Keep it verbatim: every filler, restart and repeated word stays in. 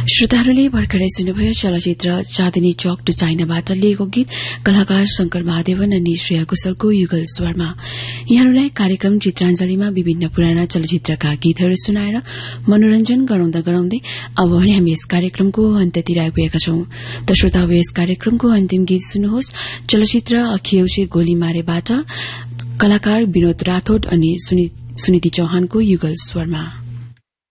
श्रोताहरूले भर्खरै सुन्नुभयो चलचित्र चाँदनी चौक टु चाइनाबाट लिएको गीत कलाकार शंकर महादेवन अनि श्रेया घोषालको युगल स्वरमा। यहाँहरूलाई कार्यक्रम चित्राञ्जलीमा विभिन्न पुराना चलचित्रका गीतहरू सुनाएर मनोरञ्जन गराउँदा गराउँदै अब भने हामी यस कार्यक्रमको अन्त्यतिर आइपुगेका छौं। त श्रोता अब यस कार्यक्रमको अन्तिम गीत सुन्नुहोस् चलचित्र अखियौसे गोली मारेबाट कलाकार विनोद राठौड़ अनि सुनिधि चौहानको युगल स्वरमा।